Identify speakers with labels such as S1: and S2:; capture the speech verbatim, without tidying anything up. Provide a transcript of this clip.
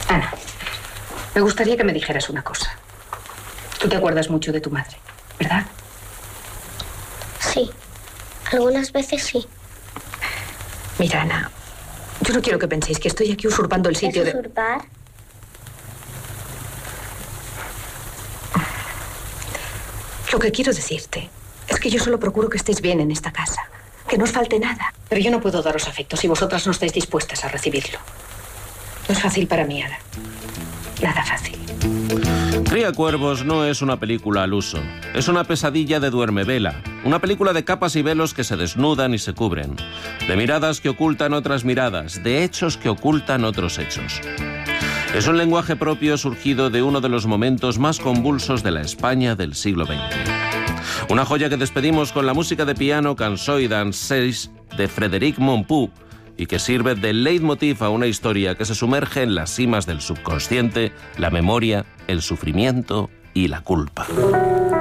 S1: Ana, me gustaría que me dijeras una cosa. Tú te acuerdas mucho de tu madre, ¿verdad?
S2: Sí, algunas veces sí.
S1: Mira, Ana, yo no quiero que penséis que estoy aquí usurpando el sitio de...
S2: ¿Es usurpar?
S1: Lo que quiero decirte es que yo solo procuro que estéis bien en esta casa, que no os falte nada. Pero yo no puedo daros afecto si vosotras no estáis dispuestas a recibirlo. No es fácil para mí, Ana. Nada fácil.
S3: Cría Cuervos no es una película al uso. Es una pesadilla de duermevela. Una película de capas y velos que se desnudan y se cubren. De miradas que ocultan otras miradas. De hechos que ocultan otros hechos. Es un lenguaje propio surgido de uno de los momentos más convulsos de la España del siglo veinte. Una joya que despedimos con la música de piano Cançó d'Ansells de Frédéric Montpou y que sirve de leitmotiv a una historia que se sumerge en las cimas del subconsciente, la memoria, el sufrimiento y la culpa.